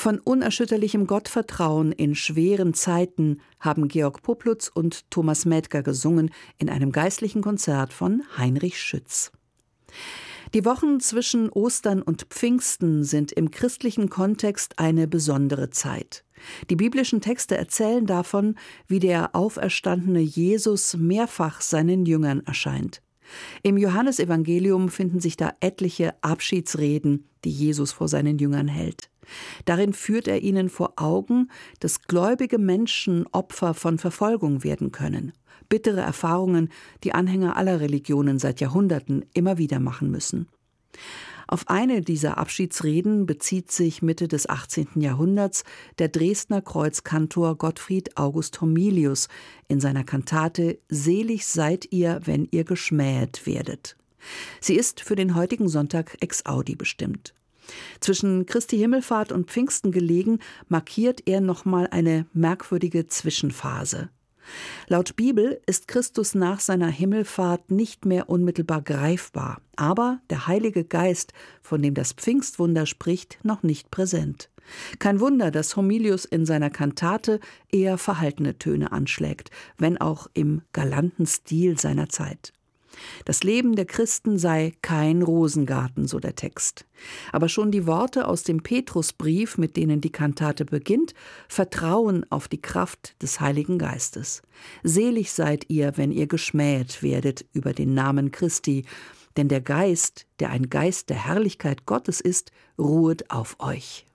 Von unerschütterlichem Gottvertrauen in schweren Zeiten haben Georg Poplutz und Thomas Mädger gesungen in einem geistlichen Konzert von Heinrich Schütz. Die Wochen zwischen Ostern und Pfingsten sind im christlichen Kontext eine besondere Zeit. Die biblischen Texte erzählen davon, wie der auferstandene Jesus mehrfach seinen Jüngern erscheint. Im Johannesevangelium finden sich da etliche Abschiedsreden, die Jesus vor seinen Jüngern hält. Darin führt er ihnen vor Augen, dass gläubige Menschen Opfer von Verfolgung werden können. Bittere Erfahrungen, die Anhänger aller Religionen seit Jahrhunderten immer wieder machen müssen. Auf eine dieser Abschiedsreden bezieht sich Mitte des 18. Jahrhunderts der Dresdner Kreuzkantor Gottfried August Homilius in seiner Kantate »Selig seid ihr, wenn ihr geschmähet werdet«. Sie ist für den heutigen Sonntag ex audi bestimmt. Zwischen Christi Himmelfahrt und Pfingsten gelegen, markiert er nochmal eine merkwürdige Zwischenphase. Laut Bibel ist Christus nach seiner Himmelfahrt nicht mehr unmittelbar greifbar, aber der Heilige Geist, von dem das Pfingstwunder spricht, noch nicht präsent. Kein Wunder, dass Homilius in seiner Kantate eher verhaltene Töne anschlägt, wenn auch im galanten Stil seiner Zeit. Das Leben der Christen sei kein Rosengarten, so der Text. Aber schon die Worte aus dem Petrusbrief, mit denen die Kantate beginnt, vertrauen auf die Kraft des Heiligen Geistes. Selig seid ihr, wenn ihr geschmähet werdet über den Namen Christi, denn der Geist, der ein Geist der Herrlichkeit Gottes ist, ruhet auf euch.